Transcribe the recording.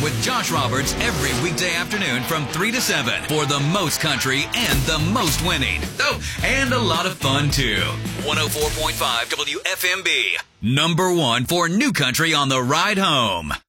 with Josh Roberts every weekday afternoon from 3 to 7 for the most country and the most winning. Oh, and a lot of fun, too. 104.5 WFMB. Number one for new country on the ride home.